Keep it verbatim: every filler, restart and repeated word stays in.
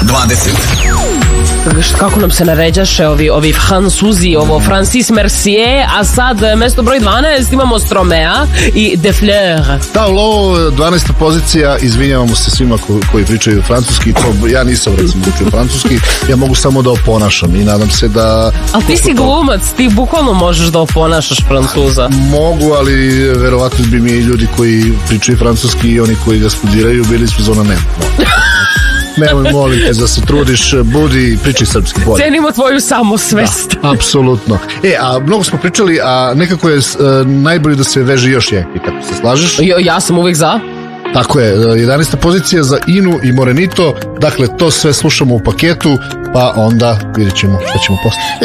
dvadeset. Kako nam se naređaše ovi, ovi Francuzi, ovo Francis Mercier, a sad mesto broj dvanaest imamo Stromea i De Fleur. Da, ovo dvanaesta pozicija, izvinjavamo se svima ko, koji pričaju francuski, to ja nisam recimo učio francuski, ja mogu samo da oponašam i nadam se da... Ali ti si glumac, ti bukvalno možeš da oponašaš Francuza. Mogu, ali verovatno bi mi ljudi koji pričaju francuski i oni koji ga studiraju bili su zona ne. Nemoj, molim te, da se trudiš, budi, pričaj srpski bolje. Cenimo tvoju samosvest. Da, apsolutno. E, a mnogo smo pričali, a nekako je uh, najbolje da se veže još jedan hit, ako se slažeš? Jo, ja sam uvijek za. Tako je, jedanaesta pozicija za Inu i Morenito, dakle to sve slušamo u paketu, pa onda vidjet ćemo šta ćemo poslati.